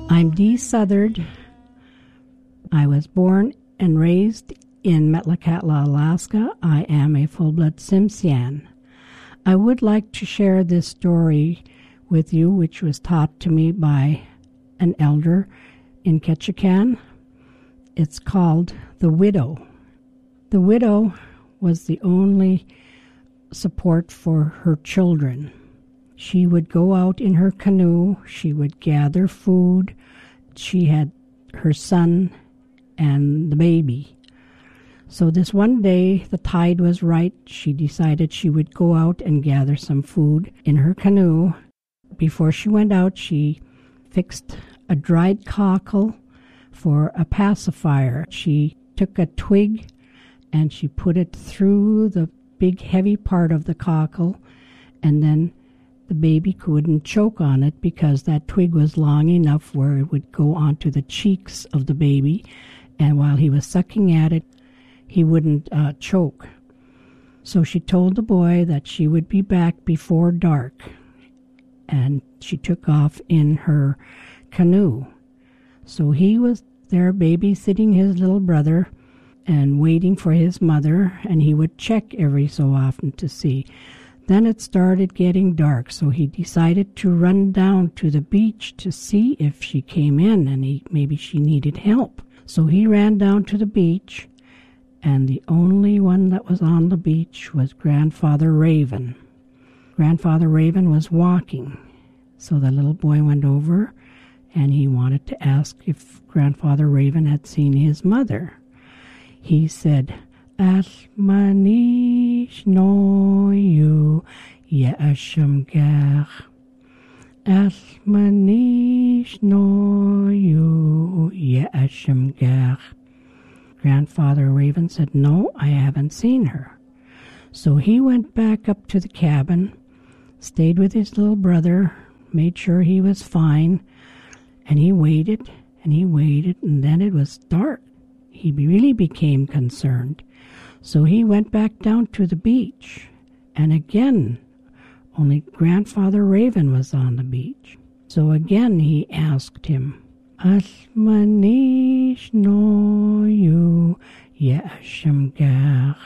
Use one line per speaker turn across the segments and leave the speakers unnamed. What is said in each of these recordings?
I'm Dee Southard. I was born and raised in Metlakatla, Alaska. I am a full-blood Tsimshian. I would like to share this story with you, which was taught to me by an elder in Ketchikan. It's called The Widow. The widow was the only support for her children. She would go out in her canoe. She would gather food. She had her son and the baby. So this one day, the tide was right. She decided she would go out and gather some food in her canoe. Before she went out, she fixed a dried cockle for a pacifier. She took a twig and she put it through the big heavy part of the cockle, and then the baby couldn't choke on it because that twig was long enough where it would go onto the cheeks of the baby, and while he was sucking at it, he wouldn't choke. So she told the boy that she would be back before dark, and she took off in her canoe. So he was there babysitting his little brother and waiting for his mother, and he would check every so often to see. Then it started getting dark, so he decided to run down to the beach to see if she came in, and maybe she needed help. So he ran down to the beach, and the only one that was on the beach was Grandfather Raven. Grandfather Raven was walking, so the little boy went over, and he wanted to ask if Grandfather Raven had seen his mother. He said, Asmanish no you yashamgach. Asmanish no you yashamgach. Grandfather Raven said, no, I haven't seen her. So he went back up to the cabin, stayed with his little brother, made sure he was fine, and he waited, and then it was dark. He really became concerned. So he went back down to the beach, and again, only Grandfather Raven was on the beach. So again he asked him, Asmanish no you yashamgach.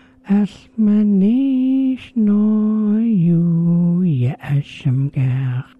Asmanish no you yashamgach.